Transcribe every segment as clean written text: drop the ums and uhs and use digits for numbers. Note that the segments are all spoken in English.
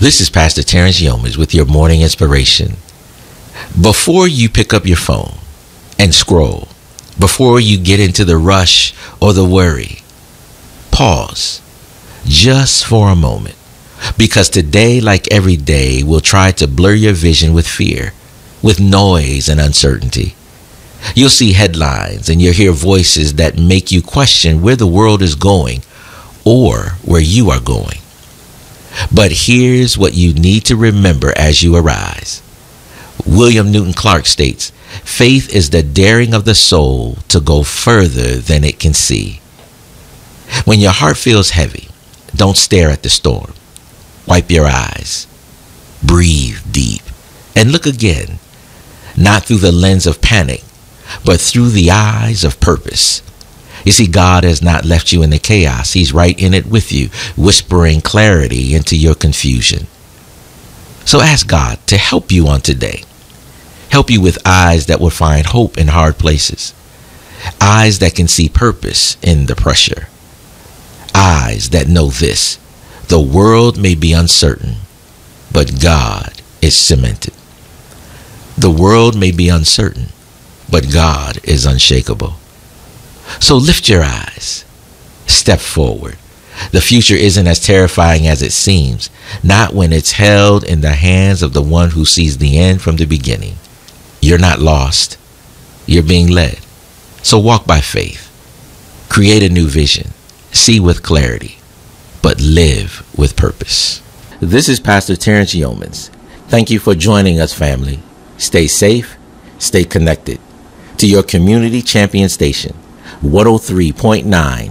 This is Pastor Terrence Yeomans with your morning inspiration. Before you pick up your phone and scroll, before you get into the rush or the worry, pause just for a moment. Because today, like every day, will try to blur your vision with fear, with noise and uncertainty. You'll see headlines and you'll hear voices that make you question where the world is going or where you are going. But here's what you need to remember as you arise. William Newton Clark states, faith is the daring of the soul to go further than it can see. When your heart feels heavy, don't stare at the storm. Wipe your eyes, breathe deep, and look again, not through the lens of panic, but through the eyes of purpose. You see, God has not left you in the chaos. He's right in it with you, whispering clarity into your confusion. So ask God to help you on today. Help you with eyes that will find hope in hard places. Eyes that can see purpose in the pressure. Eyes that know this: the world may be uncertain, but God is cemented. The world may be uncertain, but God is unshakable. So lift your eyes. Step forward. The future isn't as terrifying as it seems, not when it's held in the hands of the one who sees the end from the beginning. You're not lost. You're being led. So walk by faith. Create a new vision. See with clarity, but live with purpose. This is Pastor Terrence Yeomans. Thank you for joining us, family. Stay safe, stay connected to your community champion station, 103.9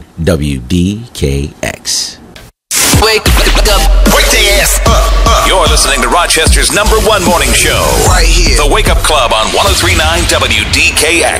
WDKX. Wake up. Wake the ass up. You're listening to Rochester's #1 morning show. Right here. The Wake Up Club on 103.9 WDKX.